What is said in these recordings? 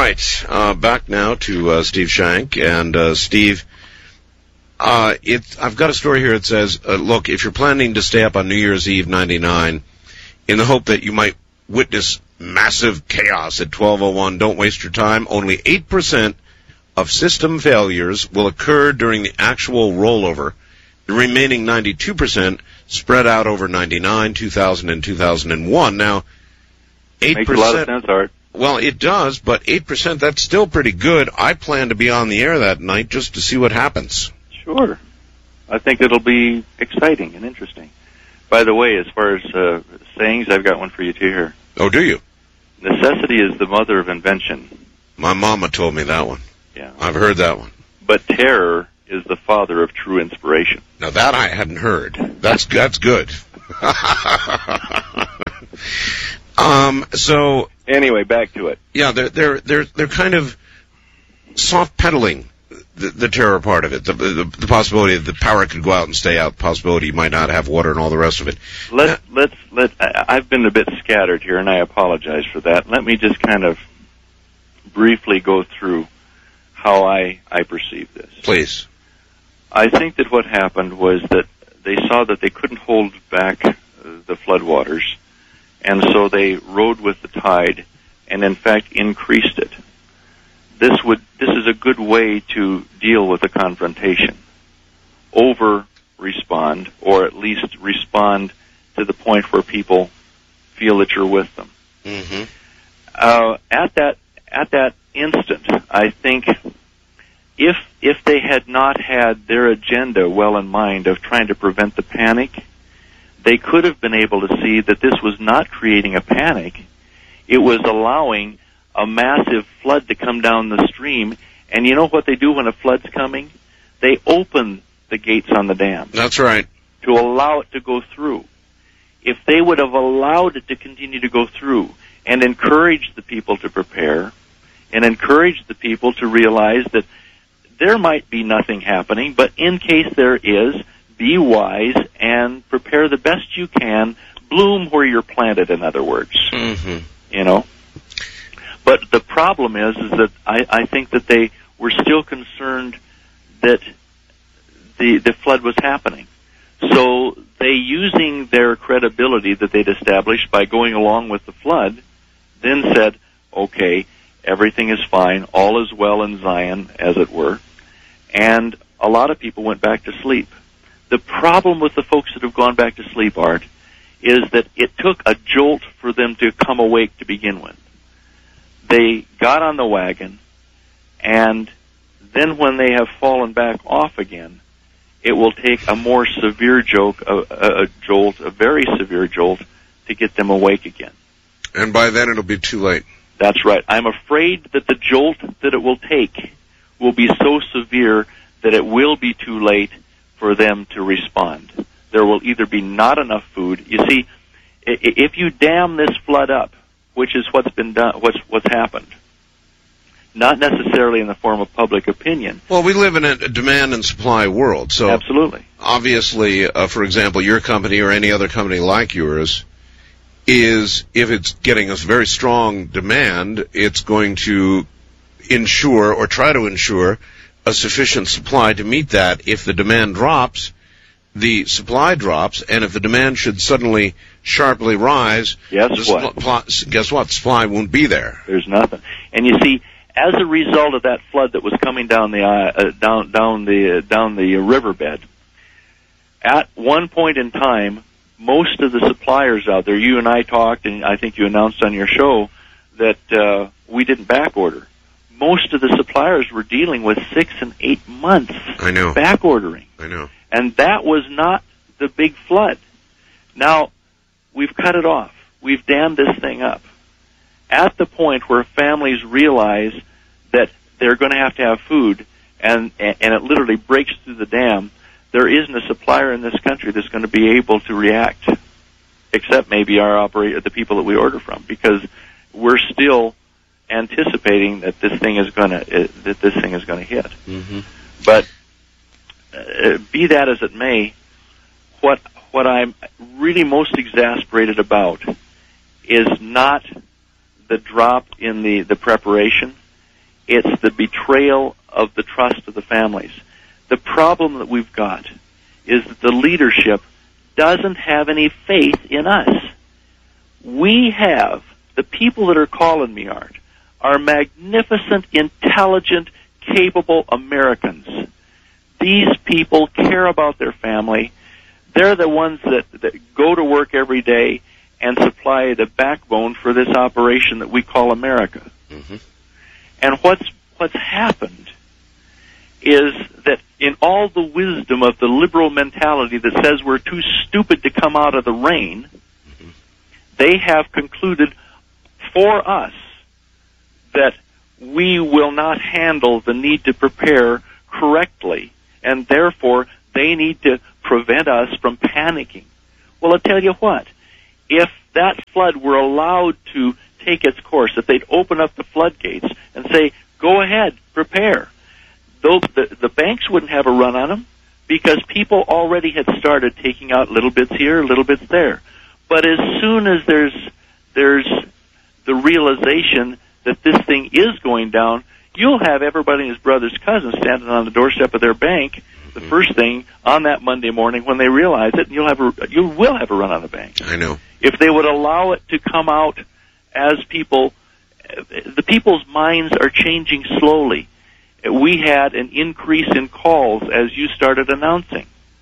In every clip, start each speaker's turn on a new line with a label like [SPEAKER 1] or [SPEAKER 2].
[SPEAKER 1] right, back now to Steve Shank. And Steve, I've got a story here that says, look, if you're planning to stay up on New Year's Eve 99 in the hope that you might witness massive chaos at 12:01, don't waste your time. Only 8% of system failures will occur during the actual rollover. The remaining 92% spread out over 99, 2000, and 2001. Now, 8%...
[SPEAKER 2] Makes a lot of sense, Art.
[SPEAKER 1] Well, it does, but 8%, that's still pretty good. I plan to be on the air that night just to see what happens.
[SPEAKER 2] Sure. I think it'll be exciting and interesting. By the way, as far as sayings, I've got one for you, too, here.
[SPEAKER 1] Oh, do you?
[SPEAKER 2] Necessity is the mother of invention.
[SPEAKER 1] My mama told me that one.
[SPEAKER 2] Yeah.
[SPEAKER 1] I've heard that one.
[SPEAKER 2] But terror is the father of true inspiration.
[SPEAKER 1] Now, that I hadn't heard. That's good. So...
[SPEAKER 2] Anyway, back to it.
[SPEAKER 1] Yeah, they're kind of soft pedaling the terror part of it, the possibility that the power could go out and stay out, the possibility you might not have water and all the rest of it.
[SPEAKER 2] I've been a bit scattered here, and I apologize for that. Let me just kind of briefly go through how I perceive this.
[SPEAKER 1] Please.
[SPEAKER 2] I think that what happened was that they saw that they couldn't hold back the floodwaters, and so they rode with the tide and, in fact, increased it. This is a good way to deal with a confrontation. Over-respond, or at least respond to the point where people feel that you're with them.
[SPEAKER 1] Mm-hmm.
[SPEAKER 2] At that instant, I think if they had not had their agenda well in mind of trying to prevent the panic, they could have been able to see that this was not creating a panic. It was allowing a massive flood to come down the stream. And you know what they do when a flood's coming? They open the gates on the dam.
[SPEAKER 1] That's right.
[SPEAKER 2] To allow it to go through. If they would have allowed it to continue to go through and encouraged the people to prepare and encouraged the people to realize that there might be nothing happening, but in case there is, be wise and prepare the best you can. Bloom where you're planted, in other words.
[SPEAKER 1] Mm-hmm.
[SPEAKER 2] You know? But the problem is that I think that they were still concerned that the flood was happening. So they, using their credibility that they'd established by going along with the flood, then said, okay, everything is fine, all is well in Zion, as it were. And a lot of people went back to sleep. The problem with the folks that have gone back to sleep, Art, is that it took a jolt for them to come awake to begin with. They got on the wagon, and then when they have fallen back off again, it will take a more severe jolt, a very severe jolt, to get them awake again.
[SPEAKER 1] And by then it'll be too late.
[SPEAKER 2] That's right. I'm afraid that the jolt that it will take will be so severe that it will be too late for them to respond. There will either be not enough food. You see, if you dam this flood up, which is what's been done, what's happened, not necessarily in the form of public opinion.
[SPEAKER 1] Well, we live in a demand and supply world, so
[SPEAKER 2] absolutely.
[SPEAKER 1] Obviously, for example, your company or any other company like yours is, if it's getting a very strong demand, it's going to ensure or try to ensure a sufficient supply to meet that. If the demand drops, the supply drops, and if the demand should suddenly sharply rise, guess what? Supply won't be there.
[SPEAKER 2] There's nothing. And you see, as a result of that flood that was coming down the riverbed, at one point in time, most of the suppliers out there, you and I talked, and I think you announced on your show that we didn't back order. Most of the suppliers were dealing with 6 and 8 months back ordering.
[SPEAKER 1] I know.
[SPEAKER 2] And that was not the big flood. Now, we've cut it off. We've dammed this thing up. At the point where families realize that they're going to have food, and it literally breaks through the dam, there isn't a supplier in this country that's going to be able to react, except maybe the people that we order from, because we're still anticipating that this thing is going to hit.
[SPEAKER 1] Mm-hmm.
[SPEAKER 2] But be that as it may, what I'm really most exasperated about is not the drop in the preparation. It's the betrayal of the trust of the families. The problem that we've got is that the leadership doesn't have any faith in us. We have, the people that are calling me, Art, are magnificent, intelligent, capable Americans. These people care about their family. They're the ones that go to work every day and supply the backbone for this operation that we call America.
[SPEAKER 1] Mm-hmm.
[SPEAKER 2] And what's happened is that in all the wisdom of the liberal mentality that says we're too stupid to come out of the rain, they have concluded for us that we will not handle the need to prepare correctly, and therefore they need to prevent us from panicking. Well, I'll tell you what, if that flood were allowed to take its course, if they'd open up the floodgates and say, go ahead, prepare, the banks wouldn't have a run on them because people already had started taking out little bits here, little bits there. But as soon as there's the realization that this thing is going down, you'll have everybody and his brother's cousins standing on the doorstep of their bank the first thing on that Monday morning when they realize it, and you will have a run on the bank.
[SPEAKER 1] I know.
[SPEAKER 2] If they would allow it to come out as people, the people's minds are changing slowly. We had an increase in calls as you started announcing.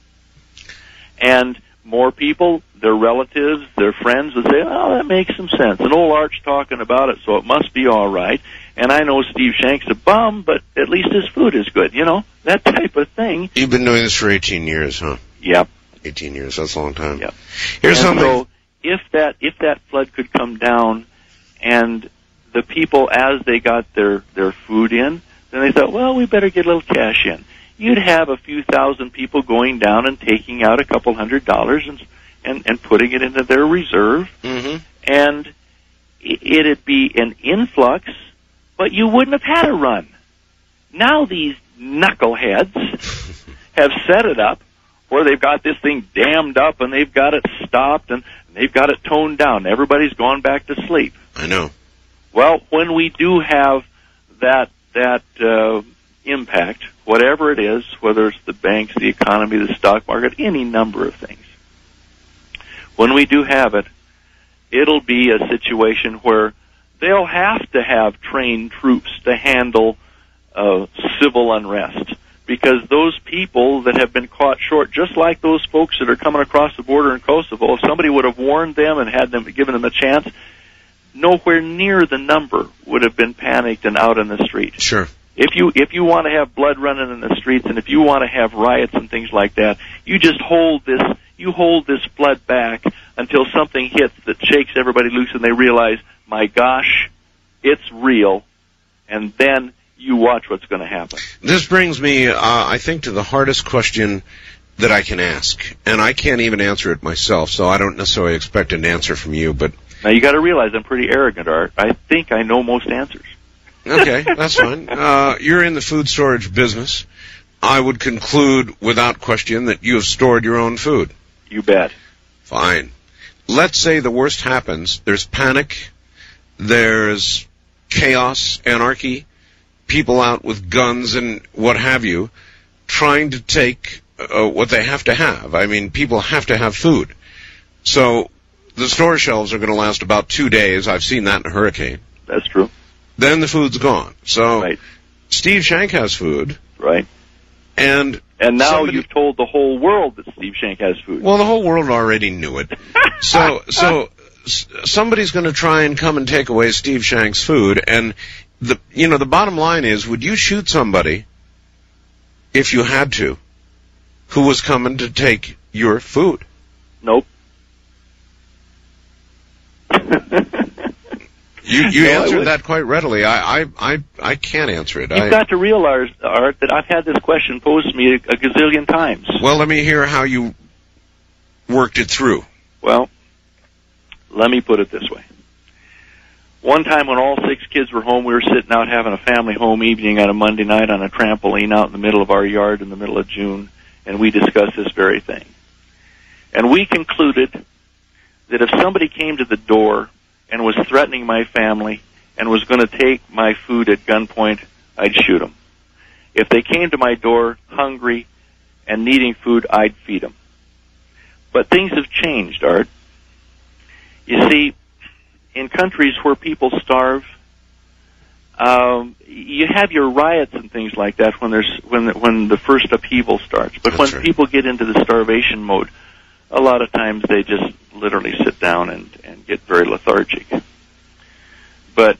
[SPEAKER 2] And more people, their relatives, their friends would say, oh, that makes some sense. And old Art's talking about it, so it must be all right. And I know Steve Shank's a bum, but at least his food is good, that type of thing.
[SPEAKER 1] You've been doing this for 18 years, huh?
[SPEAKER 2] Yep.
[SPEAKER 1] 18 years, that's a long time.
[SPEAKER 2] Yep.
[SPEAKER 1] Here's something.
[SPEAKER 2] So if that flood could come down and the people, as they got their food in, then they thought, well, we better get a little cash in. You'd have a few thousand people going down and taking out $200 and putting it into their reserve.
[SPEAKER 1] Mm-hmm.
[SPEAKER 2] And it'd be an influx, but you wouldn't have had a run. Now these knuckleheads have set it up where they've got this thing dammed up and they've got it stopped and they've got it toned down. Everybody's gone back to sleep.
[SPEAKER 1] I know.
[SPEAKER 2] Well, when we do have that impact, whatever it is, whether it's the banks, the economy, the stock market, any number of things, when we do have it, it'll be a situation where they'll have to have trained troops to handle civil unrest, because those people that have been caught short, just like those folks that are coming across the border in Kosovo, if somebody would have warned them and had them given them a chance, nowhere near the number would have been panicked and out in the street.
[SPEAKER 1] Sure.
[SPEAKER 2] If you want to have blood running in the streets, and if you want to have riots and things like that, you just hold this flood back until something hits that shakes everybody loose and they realize, my gosh, it's real, and then you watch what's going to happen.
[SPEAKER 1] This brings me, I think, to the hardest question that I can ask, and I can't even answer it myself, so I don't necessarily expect an answer from you, but...
[SPEAKER 2] Now, you got to realize I'm pretty arrogant, Art. I think I know most answers.
[SPEAKER 1] Okay, that's fine. You're in the food storage business. I would conclude, without question, that you have stored your own food.
[SPEAKER 2] You bet.
[SPEAKER 1] Fine. Let's say the worst happens. There's panic. There's chaos, anarchy, people out with guns and what have you, trying to take what they have to have. I mean, people have to have food. So the store shelves are going to last about 2 days. I've seen that in a hurricane.
[SPEAKER 2] That's true.
[SPEAKER 1] Then the food's gone. So
[SPEAKER 2] right.
[SPEAKER 1] Steve Shank has food.
[SPEAKER 2] Right.
[SPEAKER 1] And
[SPEAKER 2] now you've told the whole world that Steve Shank has food.
[SPEAKER 1] Well, the whole world already knew it. So somebody's going to try and come and take away Steve Shank's food, and the bottom line is, would you shoot somebody if you had to, who was coming to take your food?
[SPEAKER 2] Nope.
[SPEAKER 1] You answered that quite readily. I can't answer it.
[SPEAKER 2] You've got to realize, Art, that I've had this question posed to me a gazillion times.
[SPEAKER 1] Well, let me hear how you worked it through.
[SPEAKER 2] Well, let me put it this way. One time when all 6 kids were home, we were sitting out having a family home evening on a Monday night on a trampoline out in the middle of our yard in the middle of June, and we discussed this very thing. And we concluded that if somebody came to the door and was threatening my family and was going to take my food at gunpoint, I'd shoot them. If they came to my door hungry and needing food, I'd feed them. But things have changed, Art. You see, in countries where people starve, you have your riots and things like that when the first upheaval starts. But when people get into the starvation mode, a lot of times they just literally sit down and get very lethargic. But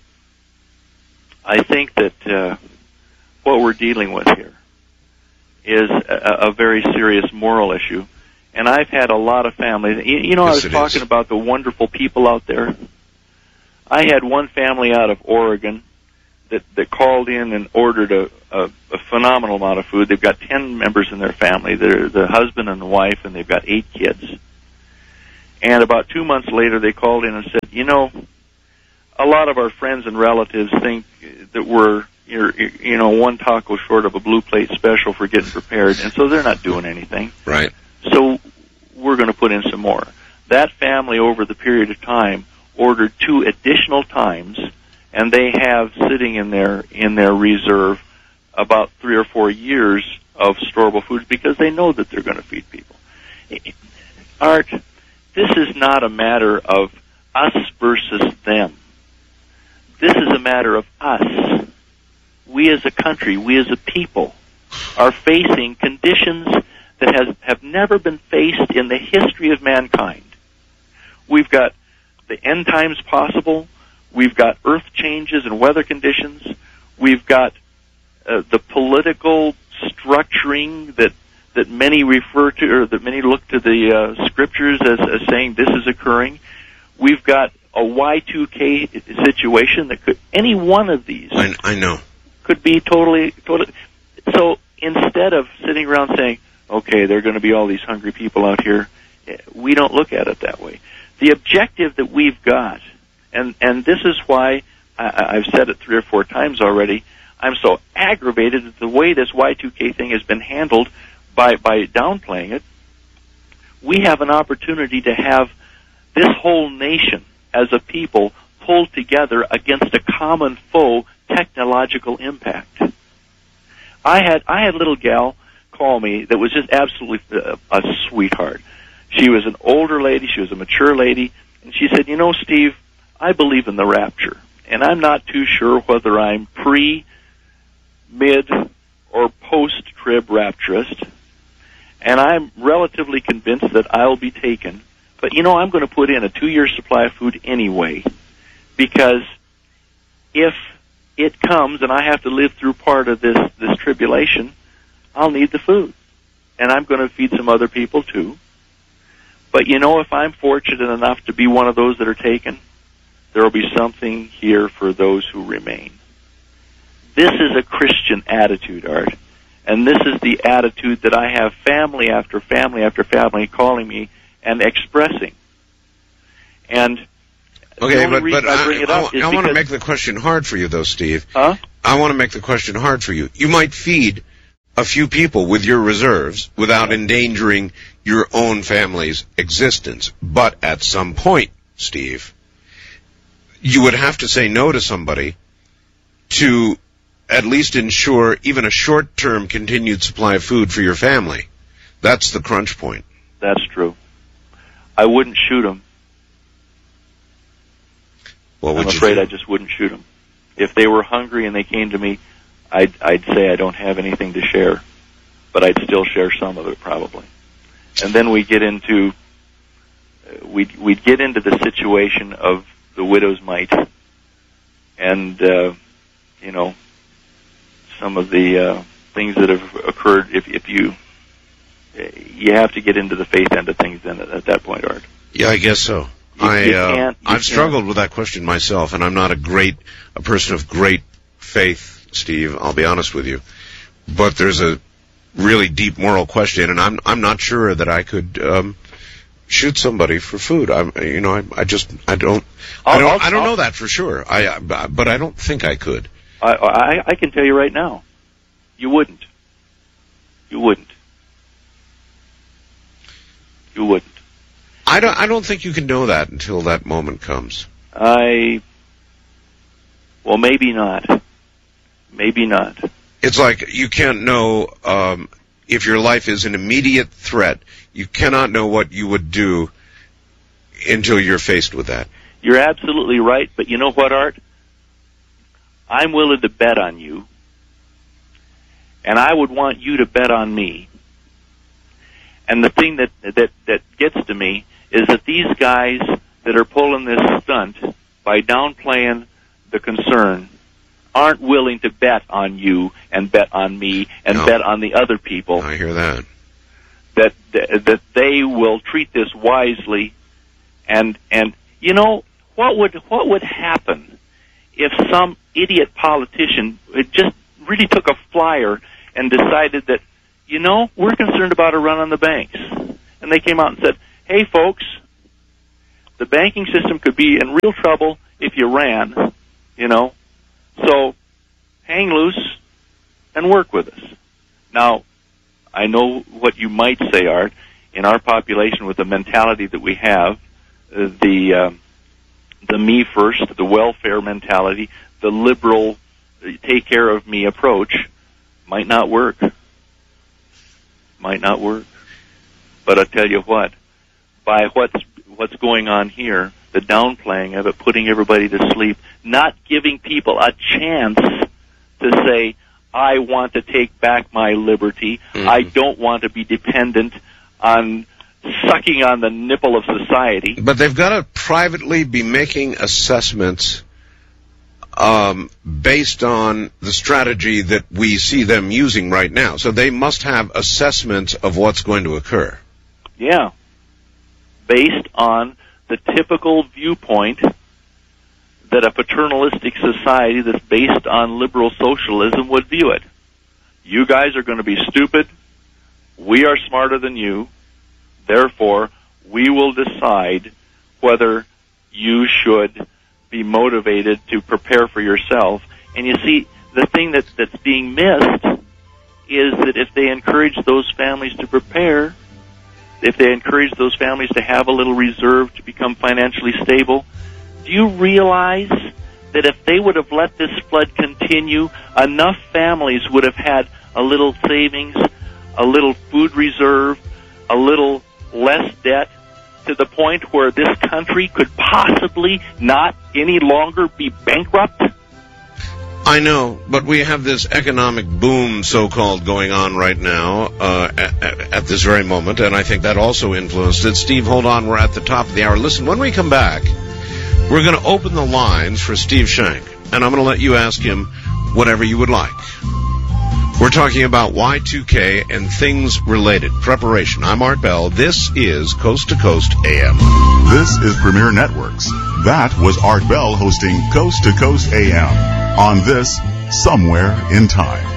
[SPEAKER 2] I think that what we're dealing with here is a very serious moral issue. And I've had a lot of families. You know, yes, I was talking about the wonderful people out there. I had one family out of Oregon that called in and ordered a phenomenal amount of food. They've got 10 members in their family. They're the husband and the wife, and they've got 8 kids. And about 2 months later, they called in and said, you know, a lot of our friends and relatives think that we're, you know, one taco short of a blue plate special for getting prepared, and so they're not doing anything.
[SPEAKER 1] Right.
[SPEAKER 2] So we're going to put in some more. That family, over the period of time, ordered 2 additional times, and they have sitting in their reserve about 3 or 4 years of storable foods because they know that they're going to feed people. Art, this is not a matter of us versus them. This is a matter of us. We as a country, we as a people, are facing conditions that have never been faced in the history of mankind. We've got the end times possible. We've got earth changes and weather conditions. We've got the political structuring that many refer to, or that many look to the scriptures as saying this is occurring. We've got a Y2K situation that could, any one of these,
[SPEAKER 1] I know,
[SPEAKER 2] could be totally. So instead of sitting around saying, okay, there are going to be all these hungry people out here, we don't look at it that way. The objective that we've got, and this is why I've said it 3 or 4 times already, I'm so aggravated at the way this Y2K thing has been handled by downplaying it. We have an opportunity to have this whole nation as a people pulled together against a common foe, technological impact. I had a little gal call me that was just absolutely a sweetheart. She was an older lady, she was a mature lady, and she said, you know, Steve, I believe in the rapture, and I'm not too sure whether I'm pre, mid, or post-trib rapturist, and I'm relatively convinced that I'll be taken, but you know, I'm going to put in a 2-year supply of food anyway, because if it comes and I have to live through part of this tribulation, I'll need the food. And I'm going to feed some other people too. But you know, if I'm fortunate enough to be one of those that are taken, there will be something here for those who remain. This is a Christian attitude, Art. And this is the attitude that I have family after family after family calling me and expressing. And
[SPEAKER 1] okay, but I want to make the question hard for you, though, Steve.
[SPEAKER 2] Huh?
[SPEAKER 1] I want to make the question hard for you. You might feed a few people with your reserves without endangering your own family's existence. But at some point, Steve, you would have to say no to somebody to at least ensure even a short-term continued supply of food for your family. That's the crunch point.
[SPEAKER 2] That's true. I wouldn't shoot them. I'm afraid I just wouldn't shoot them. If they were hungry and they came to me, I'd say I don't have anything to share, but I'd still share some of it probably. And then we'd get into the situation of the widow's mite, and you know, some of the things that have occurred. If you have to get into the faith end of things then at that point, Art.
[SPEAKER 1] Yeah, I guess so. I've struggled with that question myself, and I'm not a person of great faith, Steve, I'll be honest with you. But there's a really deep moral question, and I'm not sure that I could shoot somebody for food. I don't know that for sure. But I don't think I could.
[SPEAKER 2] I can tell you right now, you wouldn't. You wouldn't. You wouldn't.
[SPEAKER 1] I don't think you can know that until that moment comes.
[SPEAKER 2] Well, maybe not. Maybe not.
[SPEAKER 1] It's like you can't know if your life is an immediate threat. You cannot know what you would do until you're faced with that.
[SPEAKER 2] You're absolutely right, but you know what, Art? I'm willing to bet on you, and I would want you to bet on me. And the thing that gets to me is that these guys that are pulling this stunt by downplaying the concern aren't willing to bet on you and bet on me and bet on the other people.
[SPEAKER 1] I hear that.
[SPEAKER 2] That they will treat this wisely, and you know what would happen if some idiot politician just really took a flyer and decided that, you know, we're concerned about a run on the banks, and they came out and said, hey folks, the banking system could be in real trouble if you ran, you know, so hang loose and work with us. Now, I know what you might say, Art. In our population, with the mentality that we have, the me first, the welfare mentality, the liberal take care of me approach, might not work. Might not work. But I tell you what, by what's going on here, the downplaying of it, putting everybody to sleep, not giving people a chance to say, I want to take back my liberty. Mm-hmm. I don't want to be dependent on sucking on the nipple of society.
[SPEAKER 1] But they've got to privately be making assessments based on the strategy that we see them using right now. So they must have assessments of what's going to occur.
[SPEAKER 2] Yeah. Based on the typical viewpoint that a paternalistic society that's based on liberal socialism would view it. You guys are going to be stupid. We are smarter than you. Therefore, we will decide whether you should be motivated to prepare for yourself. And you see, the thing that's being missed is that if they encourage those families to prepare, if they encourage those families to have a little reserve to become financially stable, do you realize that if they would have let this flood continue, enough families would have had a little savings, a little food reserve, a little less debt, to the point where this country could possibly not any longer be bankrupt?
[SPEAKER 1] I know, but we have this economic boom, so-called, going on right now at this very moment, and I think that also influenced it. Steve, hold on. We're at the top of the hour. Listen, when we come back, we're going to open the lines for Steve Shank, and I'm going to let you ask him whatever you would like. We're talking about Y2K and things related. Preparation. I'm Art Bell. This is Coast to Coast AM.
[SPEAKER 3] This is Premier Networks. That was Art Bell hosting Coast to Coast AM on this Somewhere in Time.